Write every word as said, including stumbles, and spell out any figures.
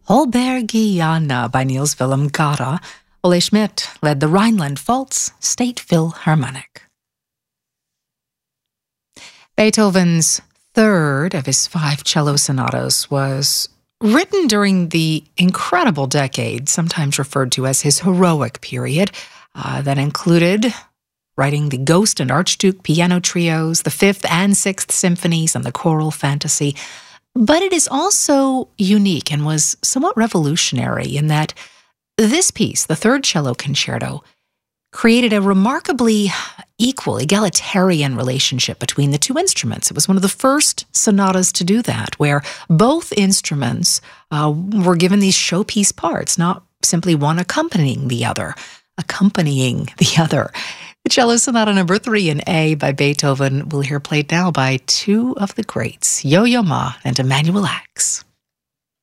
Holbergiana by Niels Willem Gade. Ole Schmidt led the Rhineland-Pfalz State Philharmonic. Beethoven's third of his five cello sonatas was written during the incredible decade, sometimes referred to as his heroic period, uh, that included writing the Ghost and Archduke piano trios, the Fifth and Sixth Symphonies, and the Choral Fantasy. But it is also unique and was somewhat revolutionary in that this piece, the Third Cello Concerto, created a remarkably equal, egalitarian relationship between the two instruments. It was one of the first sonatas to do that, where both instruments uh, were given these showpiece parts, not simply one accompanying the other, accompanying the other. The Cello Sonata number three in A by Beethoven we'll hear played now by two of the greats, Yo-Yo Ma and Emanuel Ax.